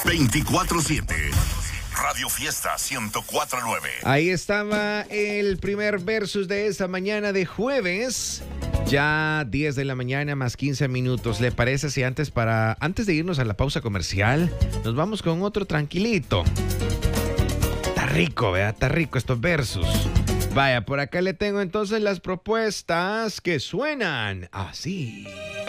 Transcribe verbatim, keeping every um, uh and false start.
veinticuatro siete. Radio Fiesta ciento cuatro punto nueve. Ahí estaba el primer versus de esta mañana de jueves. Ya diez de la mañana más quince minutos. ¿Le parece si antes para antes de irnos a la pausa comercial nos vamos con otro tranquilito? Está rico, ¿verdad? Está rico estos versus. Vaya, por acá le tengo entonces las propuestas que suenan así.